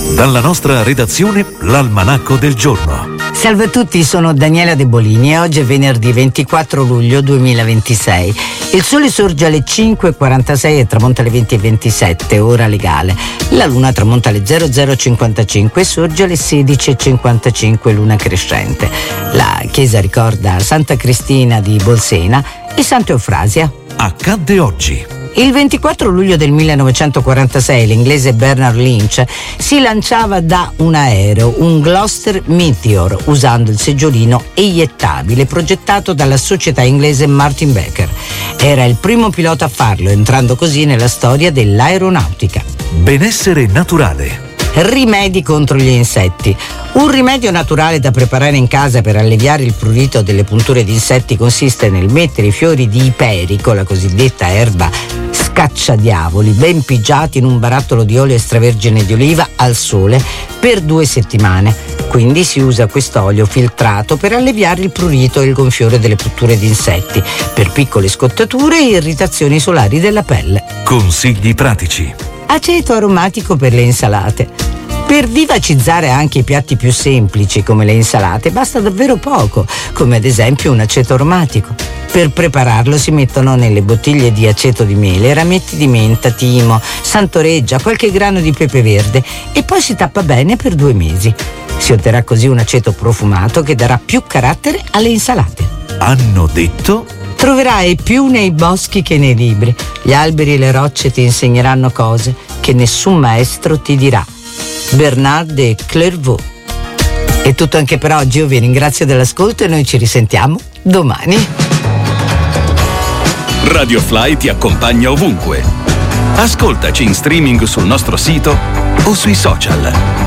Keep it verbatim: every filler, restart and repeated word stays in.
Dalla nostra redazione, l'Almanacco del giorno. Salve a tutti, sono Daniela De Bolini e oggi è venerdì ventiquattro luglio duemilaventisei. Il sole sorge alle cinque e quarantasei e tramonta alle venti e ventisette, ora legale. La luna tramonta alle zero zero cinquantacinque e sorge alle sedici e cinquantacinque, luna crescente. La chiesa ricorda Santa Cristina di Bolsena e Santa Eufrasia. Accadde oggi. Il ventiquattro luglio del millenovecentoquarantasei l'inglese Bernard Lynch si lanciava da un aereo, un Gloster Meteor, usando il seggiolino eiettabile progettato dalla società inglese Martin Baker. Era il primo pilota a farlo, entrando così nella storia dell'aeronautica. Benessere naturale. Rimedi contro gli insetti. Un rimedio naturale da preparare in casa per alleviare il prurito delle punture di insetti consiste nel mettere i fiori di iperico, la cosiddetta erba scacciadiavoli, ben pigiati in un barattolo di olio extravergine di oliva al sole per due settimane. Quindi si usa quest'olio filtrato per alleviare il prurito e il gonfiore delle punture di insetti, per piccole scottature e irritazioni solari della pelle. Consigli pratici. Aceto aromatico per le insalate. Per vivacizzare anche i piatti più semplici come le insalate basta davvero poco, come ad esempio un aceto aromatico. Per prepararlo si mettono nelle bottiglie di aceto di mele rametti di menta, timo, santoreggia, qualche grano di pepe verde e poi si tappa bene per due mesi. Si otterrà così un aceto profumato che darà più carattere alle insalate. Hanno detto... Troverai più nei boschi che nei libri. Gli alberi e le rocce ti insegneranno cose che nessun maestro ti dirà. Bernard de Clairvaux. È tutto anche per oggi, io vi ringrazio dell'ascolto e noi ci risentiamo domani. Radio Fly ti accompagna ovunque. Ascoltaci in streaming sul nostro sito o sui social.